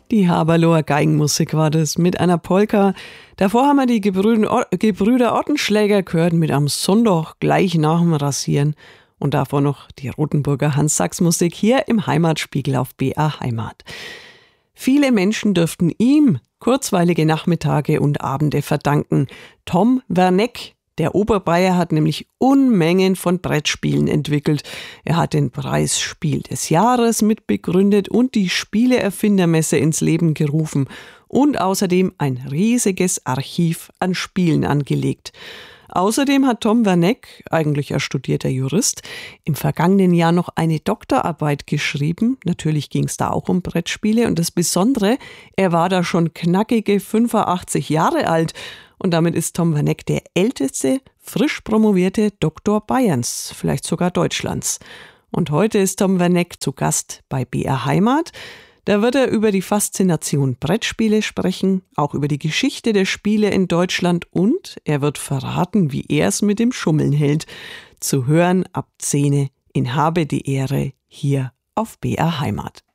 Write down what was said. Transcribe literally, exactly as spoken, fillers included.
Die Haberloher Geigenmusik war das mit einer Polka. Davor haben wir die Gebrüder, Gebrüder Ottenschläger gehört mit Am Sonntag gleich nach dem Rasieren. Und davor noch die Rothenburger Hans-Sachs-Musik hier im Heimatspiegel auf B R Heimat. Viele Menschen dürften ihm kurzweilige Nachmittage und Abende verdanken. Tom Werneck, der Oberbayer, hat nämlich Unmengen von Brettspielen entwickelt. Er hat den Preis Spiel des Jahres mitbegründet und die Spieleerfindermesse ins Leben gerufen und außerdem ein riesiges Archiv an Spielen angelegt. Außerdem hat Tom Werneck, eigentlich ein studierter Jurist, im vergangenen Jahr noch eine Doktorarbeit geschrieben. Natürlich ging es da auch um Brettspiele. Und das Besondere, er war da schon knackige fünfundachtzig Jahre alt. Und damit ist Tom Werneck der älteste, frisch promovierte Doktor Bayerns, vielleicht sogar Deutschlands. Und heute ist Tom Werneck zu Gast bei B R Heimat. Da wird er über die Faszination Brettspiele sprechen, auch über die Geschichte der Spiele in Deutschland und er wird verraten, wie er es mit dem Schummeln hält. Zu hören ab zehn in Habe die Ehre hier auf B R Heimat.